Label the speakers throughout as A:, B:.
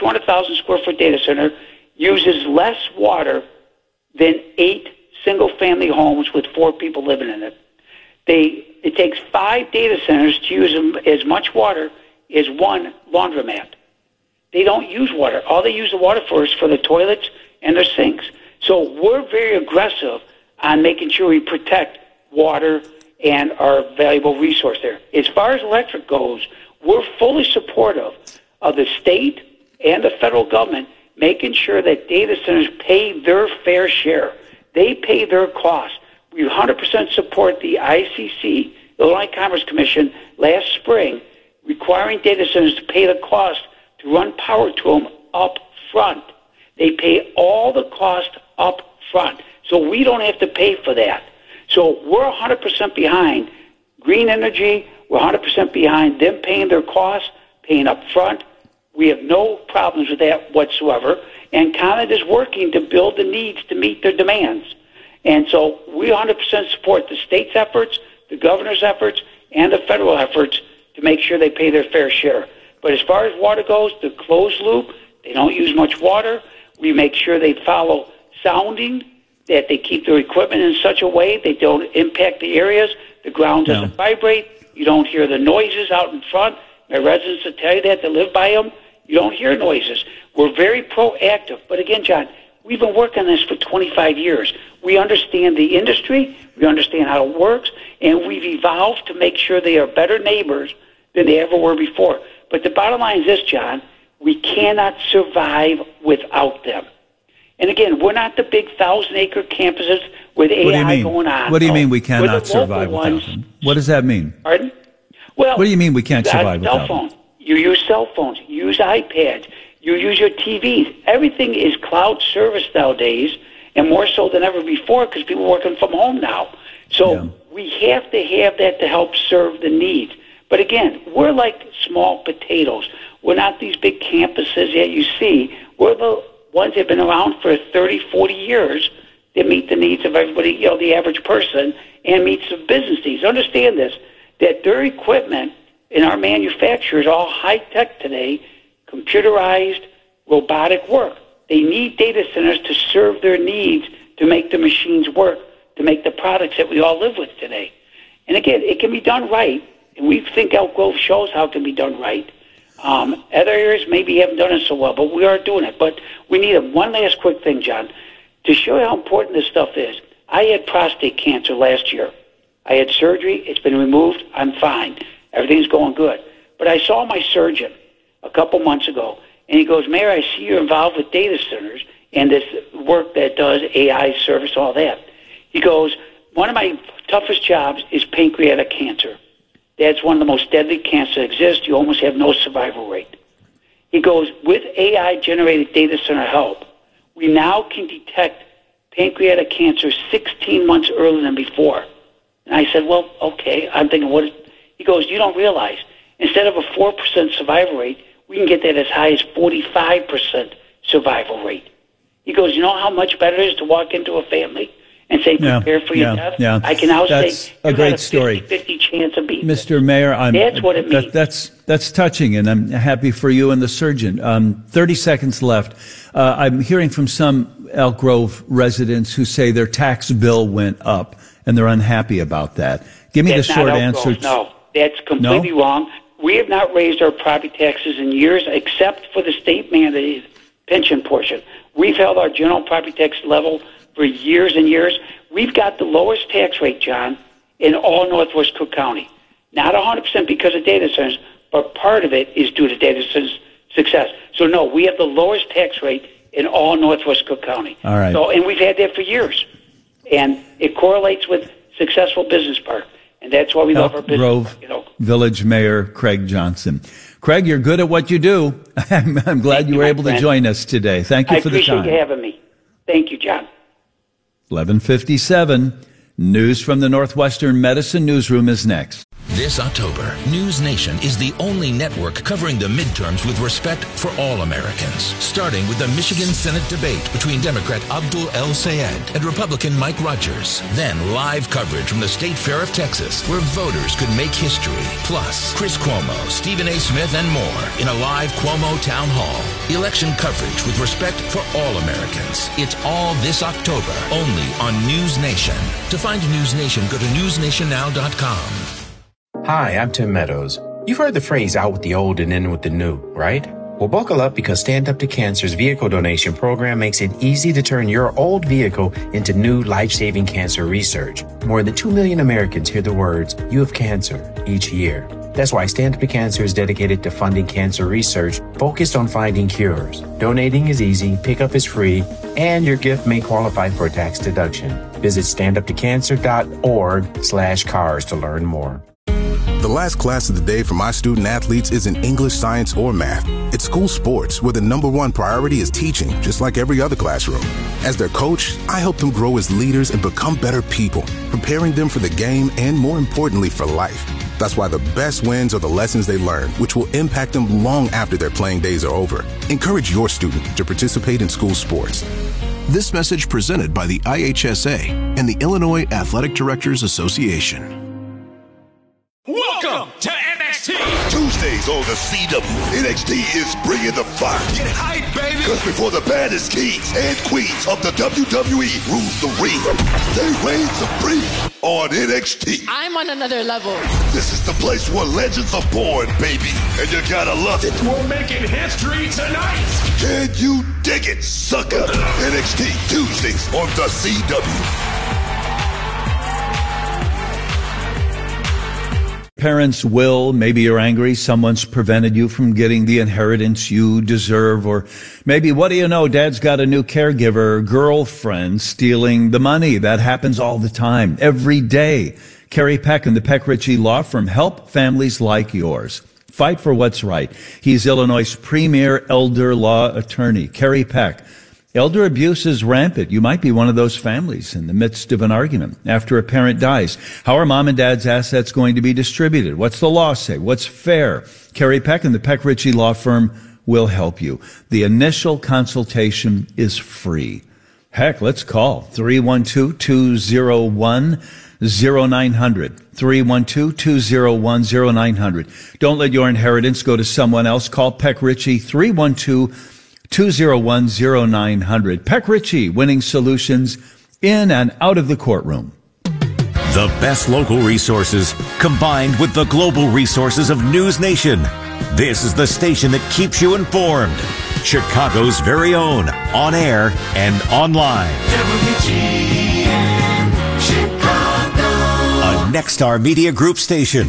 A: 200,000 square foot data center uses less water than 8 single-family homes with 4 people living in it. It takes 5 data centers to use as much water as 1 laundromat. They don't use water. All they use the water for is for the toilets and their sinks. So we're very aggressive on making sure we protect water and our valuable resource there. As far as electric goes, we're fully supportive of the state and the federal government making sure that data centers pay their fair share. They pay their costs. We 100% support the ICC, Illinois Commerce Commission, last spring, requiring data centers to pay the cost to run power to them up front. They pay all the cost up front, so we don't have to pay for that. So we're 100% behind green energy. We're 100% behind them paying their costs, paying up front. We have no problems with that whatsoever. And ComEd is working to build the needs to meet their demands. And so we 100% support the state's efforts, the governor's efforts, and the federal efforts to make sure they pay their fair share. But as far as water goes, the closed loop, they don't use much water. We make sure they follow sounding, that they keep their equipment in such a way they don't impact the areas. The ground doesn't vibrate. You don't hear the noises out in front. My residents will tell you that, live by them. You don't hear noises. We're very proactive. But again, John, we've been working on this for 25 years. We understand the industry. We understand how it works. And we've evolved to make sure they are better neighbors than they ever were before. But the bottom line is this, John. We cannot survive without them. And again, we're not the big 1,000-acre campuses with AI going on.
B: What do you mean we cannot survive without them? What does that mean?
A: Pardon? Well,
B: what do you mean we can't survive without them?
A: You use cell phones. You use iPads. You use your TVs. Everything is cloud service nowadays, and more so than ever before because people are working from home now. So we have to have that to help serve the needs. But again, we're like small potatoes. We're not these big campuses that you see. We're the ones that have been around for 30, 40 years that meet the needs of everybody, the average person, and meets the business needs. Understand this, that their equipment in our manufacturers all high-tech today, computerized, robotic work. They need data centers to serve their needs, to make the machines work, to make the products that we all live with today. And again, it can be done right, and we think Elk Grove shows how it can be done right. Other areas maybe haven't done it so well, but we are doing it. But we need one last quick thing, John, to show you how important this stuff is. I had prostate cancer last year. I had surgery. It's been removed. I'm fine. Everything's going good. But I saw my surgeon a couple months ago, and he goes, Mayor, I see you're involved with data centers and this work that does AI service, all that. He goes, one of my toughest jobs is pancreatic cancer. That's one of the most deadly cancers that exists. You almost have no survival rate. He goes, with AI-generated data center help, we now can detect pancreatic cancer 16 months earlier than before. And I said, well, okay. I'm thinking, what? He goes, you don't realize, instead of a 4% survival rate, we can get that as high as 45% survival rate. He goes, you know how much better it is to walk into a family and say, prepare for your death?
B: Yeah.
A: I can now
B: that's
A: say,
B: a great story.
A: 50 chance of beating
B: Mr. Mayor,
A: that's what it means.
B: That's touching, and I'm happy for you and the surgeon. 30 seconds left. I'm hearing from some Elk Grove residents who say their tax bill went up, and they're unhappy about that. Give me the short answer.
A: No, that's completely wrong. We have not raised our property taxes in years, except for the state-mandated pension portion. We've held our general property tax level for years and years. We've got the lowest tax rate, John, in all Northwest Cook County. Not 100% because of data centers, but part of it is due to data centers' success. So, no, we have the lowest tax rate in all Northwest Cook County.
B: All right.
A: So, and we've had that for years. And it correlates with successful business park. And that's why we love our business.
B: Grove Village Mayor Craig Johnson. Craig, you're good at what you do. I'm glad you were able to join us today. Thank you for the time.
A: I appreciate you having me. Thank you, John.
B: 11:57. News from the Northwestern Medicine Newsroom is next.
C: This October, News Nation is the only network covering the midterms with respect for all Americans, starting with the Michigan Senate debate between Democrat Abdul El Sayed and Republican Mike Rogers. Then live coverage from the State Fair of Texas, where voters could make history. Plus, Chris Cuomo, Stephen A. Smith, and more in a live Cuomo Town Hall. Election coverage with respect for all Americans. It's all this October, only on News Nation. To find News Nation, go to newsnationnow.com.
D: Hi, I'm Tim Meadows. You've heard the phrase out with the old and in with the new, right? Well, buckle up because Stand Up to Cancer's vehicle donation program makes it easy to turn your old vehicle into new life-saving cancer research. More than 2 million Americans hear the words, "You have cancer," each year. That's why Stand Up to Cancer is dedicated to funding cancer research focused on finding cures. Donating is easy, pickup is free, and your gift may qualify for a tax deduction. Visit standuptocancer.org/cars to learn more.
E: The last class of the day for my student athletes isn't English, science, or math. It's school sports, where the number one priority is teaching, just like every other classroom. As their coach, I help them grow as leaders and become better people, preparing them for the game and, more importantly, for life. That's why the best wins are the lessons they learn, which will impact them long after their playing days are over. Encourage your student to participate in school sports.
F: This message presented by the IHSA and the Illinois Athletic Directors Association.
G: Welcome to NXT!
H: Tuesdays on the CW, NXT is bringing the fire.
G: Get hyped, baby!
H: Because before the baddest kings and queens of the WWE rules the ring, they reign supreme on NXT.
I: I'm on another level.
H: This is the place where legends are born, baby, and you gotta love it.
G: We're making history tonight!
H: Can you dig it, sucker? NXT Tuesdays on the CW.
B: Parents will, maybe you're angry, someone's prevented you from getting the inheritance you deserve, or maybe, what do you know, dad's got a new caregiver, girlfriend stealing the money. That happens all the time, every day. Kerry Peck and the Peck Ritchie Law Firm help families like yours. Fight for what's right. He's Illinois' premier elder law attorney, Kerry Peck. Elder abuse is rampant. You might be one of those families in the midst of an argument after a parent dies. How are mom and dad's assets going to be distributed? What's the law say? What's fair? Kerry Peck and the Peck Ritchie Law Firm will help you. The initial consultation is free. Heck, let's call 312-201-0900. 312-201-0900. Don't let your inheritance go to someone else. Call Peck Ritchie 312-201-0900. Peck Ritchie, winning solutions in and out of the courtroom.
J: The best local resources combined with the global resources of News Nation. This is the station that keeps you informed. Chicago's very own, on air and online.
G: WGN Chicago.
J: A Nexstar Media Group station.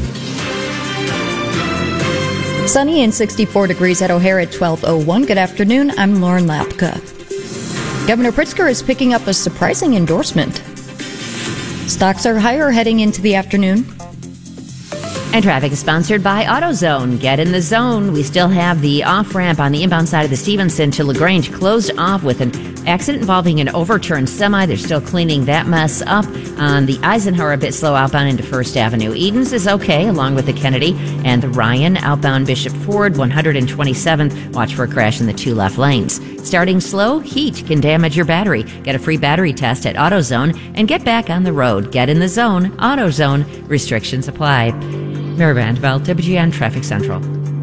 K: Sunny and 64 degrees at O'Hare at 12:01. Good afternoon. I'm Lauren Lapka. Governor Pritzker is picking up a surprising endorsement. Stocks are higher heading into the afternoon.
L: And traffic is sponsored by AutoZone. Get in the zone. We still have the off-ramp on the inbound side of the Stevenson to LaGrange closed off with an accident involving an overturned semi. They're still cleaning that mess up. On the Eisenhower, a bit slow outbound into First Avenue. Edens is okay, along with the Kennedy and the Ryan. Outbound Bishop Ford, 127th. Watch for a crash in the two left lanes. Starting slow, heat can damage your battery. Get a free battery test at AutoZone and get back on the road. Get in the zone. AutoZone. Restrictions apply. Mary Vandeveld, WGN Traffic Central.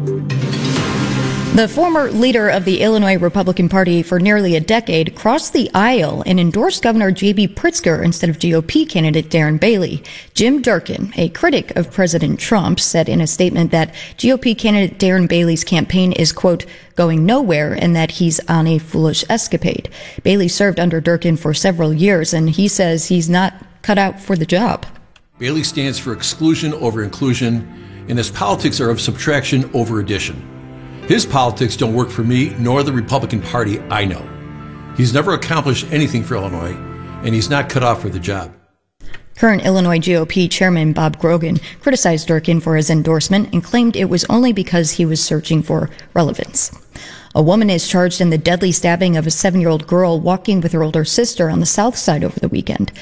K: The former leader of the Illinois Republican Party for nearly a decade crossed the aisle and endorsed Governor J.B. Pritzker instead of GOP candidate Darren Bailey. Jim Durkin, a critic of President Trump, said in a statement that GOP candidate Darren Bailey's campaign is, quote, going nowhere and that he's on a foolish escapade. Bailey served under Durkin for several years, and he says he's not cut out for the job.
M: Bailey stands for exclusion over inclusion, and his politics are of subtraction over addition. His politics don't work for me nor the Republican Party I know. He's never accomplished anything for Illinois, and he's not cut out for the job.
K: Current Illinois GOP Chairman Bob Grogan criticized Durkin for his endorsement and claimed it was only because he was searching for relevance. A woman is charged in the deadly stabbing of a 7-year-old girl walking with her older sister on the south side over the weekend.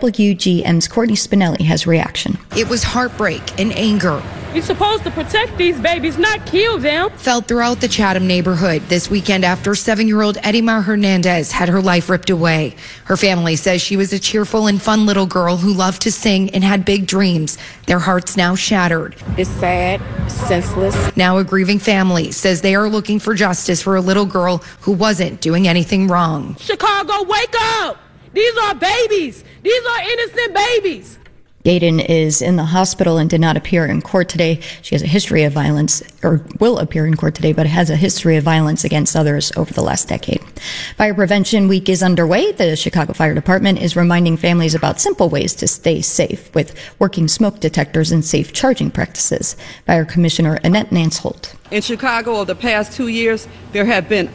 K: WGN's Courtney Spinelli has reaction.
I: It was heartbreak and anger.
N: You're supposed to protect these babies, not kill them.
I: Felt throughout the Chatham neighborhood this weekend after 7-year-old Edima Hernandez had her life ripped away. Her family says she was a cheerful and fun little girl who loved to sing and had big dreams. Their hearts now shattered.
N: It's sad, senseless.
I: Now a grieving family says they are looking for justice for a little girl who wasn't doing anything wrong.
N: Chicago, wake up! These are babies. These are innocent babies.
K: Gaydon is in the hospital and did not appear in court today. She has a history of violence, or will appear in court today, but has a history of violence against others over the last decade. Fire Prevention Week is underway. The Chicago Fire Department is reminding families about simple ways to stay safe with working smoke detectors and safe charging practices. Fire Commissioner Annette Nance-Holt.
O: In Chicago, over the past 2 years, there have been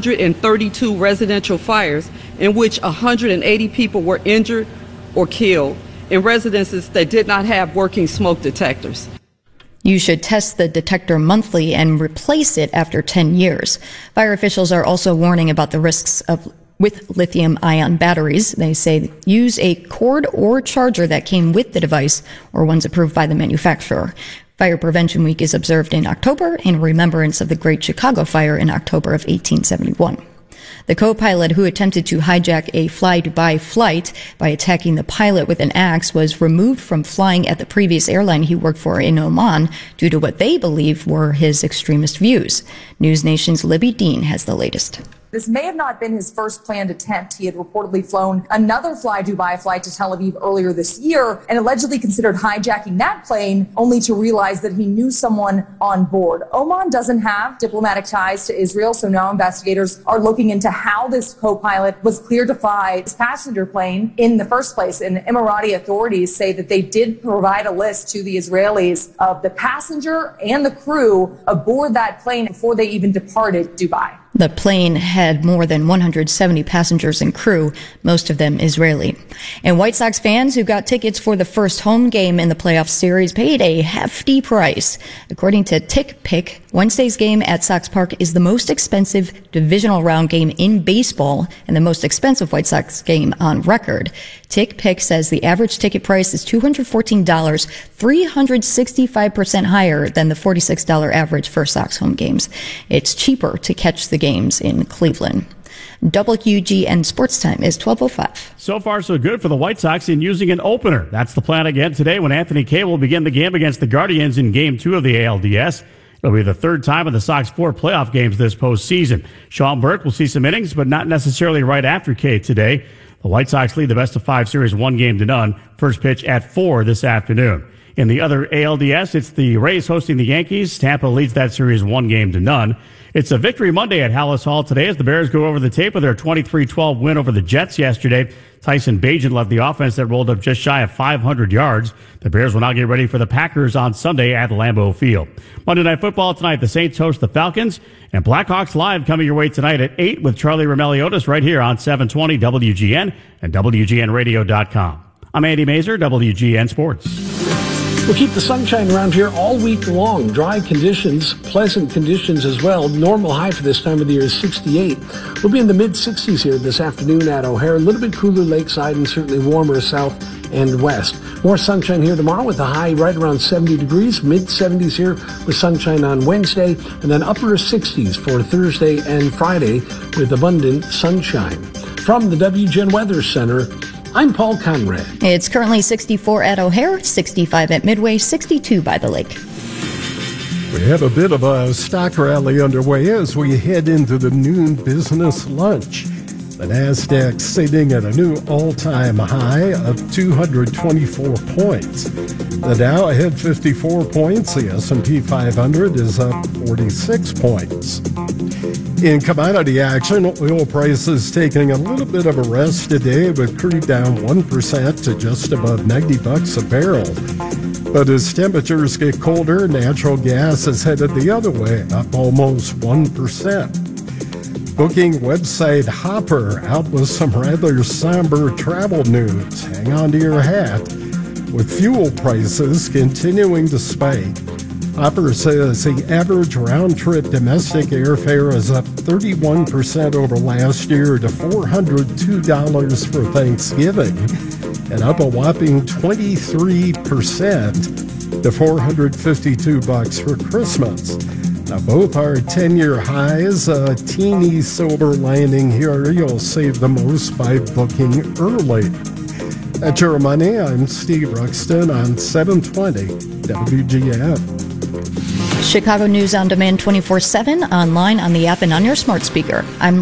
O: 132 residential fires in which 180 people were injured or killed in residences that did not have working smoke detectors.
K: You should test the detector monthly and replace it after 10 years. Fire officials are also warning about the risks with lithium-ion batteries. They say use a cord or charger that came with the device or ones approved by the manufacturer. Fire Prevention Week is observed in October in remembrance of the Great Chicago Fire in October of 1871. The co-pilot who attempted to hijack a Fly-Dubai flight by attacking the pilot with an axe was removed from flying at the previous airline he worked for in Oman due to what they believe were his extremist views. News Nation's Libby Dean has the latest.
P: This may have not been his first planned attempt. He had reportedly flown another Fly-Dubai flight to Tel Aviv earlier this year and allegedly considered hijacking that plane, only to realize that he knew someone on board. Oman doesn't have diplomatic ties to Israel, so now investigators are looking into how this co-pilot was cleared to fly his passenger plane in the first place. And Emirati authorities say that they did provide a list to the Israelis of the passenger and the crew aboard that plane before they even departed Dubai.
K: The plane had more than 170 passengers and crew, most of them Israeli. And White Sox fans who got tickets for the first home game in the playoff series paid a hefty price. According to TickPick, Wednesday's game at Sox Park is the most expensive divisional round game in baseball and the most expensive White Sox game on record. TickPick says the average ticket price is $214, 365% higher than the $46 average for Sox home games. It's cheaper to catch the games in Cleveland. WGN Sports Time is 12:05.
Q: So far, so good for the White Sox in using an opener. That's the plan again today when Anthony Kay will begin the game against the Guardians in Game 2 of the ALDS. It'll be the third time in the Sox 4 playoff games this postseason. Sean Burke will see some innings, but not necessarily right after Kay today. The White Sox lead the best-of-5 series 1-0. First pitch at 4 this afternoon. In the other ALDS, it's the Rays hosting the Yankees. Tampa leads that series 1-0. It's a Victory Monday at Hallis Hall today as the Bears go over the tape of their 23-12 win over the Jets yesterday. Tyson Bagent led the offense that rolled up just shy of 500 yards. The Bears will now get ready for the Packers on Sunday at Lambeau Field. Monday Night Football tonight, the Saints host the Falcons. And Blackhawks Live coming your way tonight at 8 with Charlie Romeliotis right here on 720 WGN and WGNradio.com. I'm Andy Mazer, WGN Sports.
R: We'll keep the sunshine around here all week long. Dry conditions, pleasant conditions as well. Normal high for this time of the year is 68. We'll be in the mid-60s here this afternoon at O'Hare. A little bit cooler lakeside and certainly warmer south and west. More sunshine here tomorrow with a high right around 70 degrees. Mid-70s here with sunshine on Wednesday. And then upper 60s for Thursday and Friday with abundant sunshine. From the WGN Weather Center, I'm Paul Conrad.
K: It's currently 64 at O'Hare, 65 at Midway, 62 by the lake.
S: We have a bit of a stock rally underway as we head into the noon business lunch. The NASDAQ sitting at a new all-time high of 224 points. The Dow ahead 54 points. The S&P 500 is up 46 points. In commodity action, oil prices taking a little bit of a rest today with crude down 1% to just above $90 a barrel. But as temperatures get colder, natural gas is headed the other way, up almost 1%. Booking website Hopper out with some rather somber travel news. Hang on to your hat. With fuel prices continuing to spike, Hopper says the average round-trip domestic airfare is up 31% over last year to $402 for Thanksgiving, and up a whopping 23% to $452 for Christmas. Now, both are 10-year highs. A teeny silver lining here. You'll save the most by booking early. At Your Money, I'm Steve Ruxton on 720 WGN.
K: Chicago News on Demand 24/7, online, on the app, and on your smart speaker. I'm